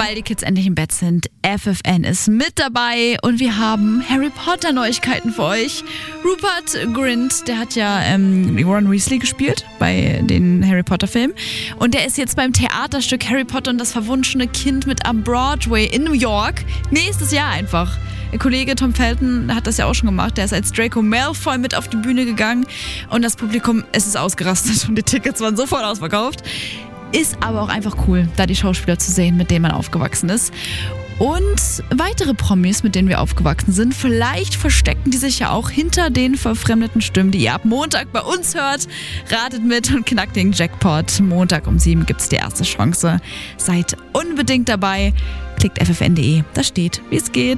weil die Kids endlich im Bett sind. FFN ist mit dabei und wir haben Harry Potter Neuigkeiten für euch. Rupert Grint, der hat ja Ron Weasley gespielt bei den Harry Potter Filmen und der ist jetzt beim Theaterstück Harry Potter und das verwunschene Kind mit am Broadway in New York. Nächstes Jahr einfach. Der Kollege Tom Felton hat das ja auch schon gemacht. Der ist als Draco Malfoy mit auf die Bühne gegangen und das Publikum, es ist ausgerastet und die Tickets waren sofort ausverkauft. Ist aber auch einfach cool, da die Schauspieler zu sehen, mit denen man aufgewachsen ist. Und weitere Promis, mit denen wir aufgewachsen sind, vielleicht verstecken die sich ja auch hinter den verfremdeten Stimmen, die ihr ab Montag bei uns hört. Ratet mit und knackt den Jackpot. Montag um 7 gibt's die erste Chance. Seid unbedingt dabei. Klickt ffn.de, da steht, wie es geht.